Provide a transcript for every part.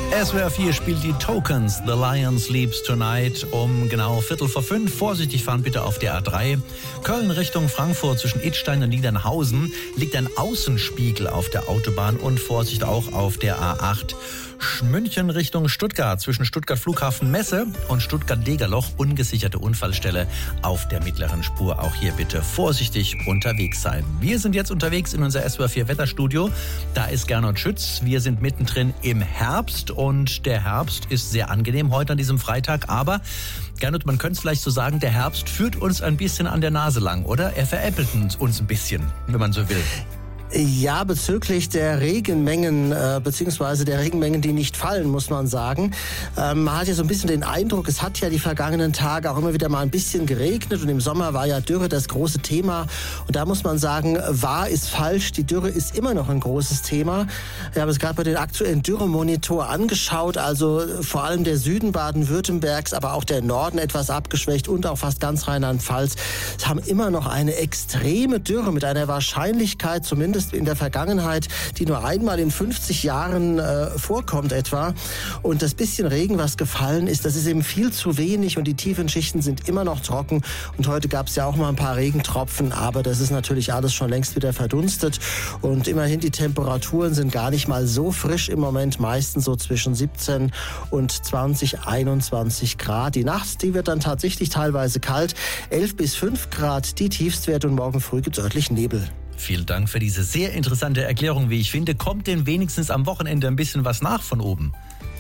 SWR 4 spielt die Tokens. The Lion Sleeps Tonight um genau 4:45. Vorsichtig fahren bitte auf der A3. Köln Richtung Frankfurt zwischen Idstein und Niedernhausen liegt ein Außenspiegel auf der Autobahn und Vorsicht auch auf der A8. München Richtung Stuttgart zwischen Stuttgart Flughafen Messe und Stuttgart-Degerloch ungesicherte Unfallstelle auf der mittleren Spur. Auch hier bitte vorsichtig unterwegs sein. Wir sind jetzt unterwegs in unser SWR 4 Wetterstudio. Da ist Gernot Schütz. Wir sind mittendrin im Herbst und der Herbst ist sehr angenehm heute an diesem Freitag. Aber Gernot, man könnte es vielleicht so sagen, der Herbst führt uns ein bisschen an der Nase lang, oder? Er veräppelt uns ein bisschen, wenn man so will. Ja, bezüglich der Regenmengen, beziehungsweise der Regenmengen, die nicht fallen, muss man sagen. Man hat ja so ein bisschen den Eindruck, es hat ja die vergangenen Tage auch immer wieder mal ein bisschen geregnet und im Sommer war ja Dürre das große Thema. Und da muss man sagen, wahr ist falsch, die Dürre ist immer noch ein großes Thema. Ich habe es gerade bei den aktuellen Dürremonitor angeschaut, also vor allem der Süden Baden-Württembergs, aber auch der Norden etwas abgeschwächt und auch fast ganz Rheinland-Pfalz. Es haben immer noch eine extreme Dürre mit einer Wahrscheinlichkeit, zumindest in der Vergangenheit, die nur einmal in 50 Jahren vorkommt etwa. Und das bisschen Regen, was gefallen ist, das ist eben viel zu wenig und die tiefen Schichten sind immer noch trocken. Und heute gab es ja auch mal ein paar Regentropfen, aber das ist natürlich alles schon längst wieder verdunstet. Und immerhin, die Temperaturen sind gar nicht mal so frisch im Moment, meistens so zwischen 17 und 20, 21 Grad. Die Nacht, die wird dann tatsächlich teilweise kalt, 11 bis 5 Grad die Tiefstwerte und morgen früh gibt es örtlich Nebel. Vielen Dank für diese sehr interessante Erklärung, wie ich finde. Kommt denn wenigstens am Wochenende ein bisschen was nach von oben?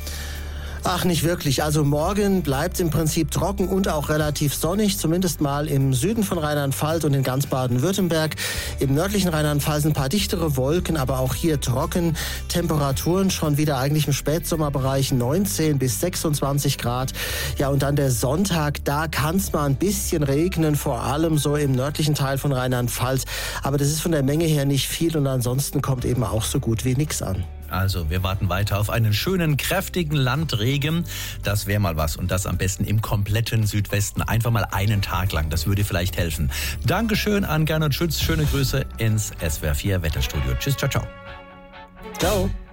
Ach, nicht wirklich. Also morgen bleibt im Prinzip trocken und auch relativ sonnig, zumindest mal im Süden von Rheinland-Pfalz und in ganz Baden-Württemberg. Im nördlichen Rheinland-Pfalz ein paar dichtere Wolken, aber auch hier trocken. Temperaturen schon wieder eigentlich im Spätsommerbereich 19 bis 26 Grad. Ja, und dann der Sonntag, da kann es mal ein bisschen regnen, vor allem so im nördlichen Teil von Rheinland-Pfalz. Aber das ist von der Menge her nicht viel und ansonsten kommt eben auch so gut wie nichts an. Also, wir warten weiter auf einen schönen, kräftigen Landregen. Das wäre mal was. Und das am besten im kompletten Südwesten. Einfach mal einen Tag lang. Das würde vielleicht helfen. Dankeschön an Gernot Schütz. Schöne Grüße ins SWR 4 Wetterstudio. Tschüss, ciao, ciao. Ciao.